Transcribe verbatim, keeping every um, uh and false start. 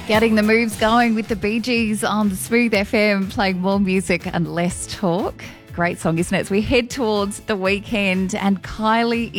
Getting the moves going with the Bee Gees on the Smooth F M, playing more music and less talk. Great song, isn't it? As we head towards the weekend, and Kylie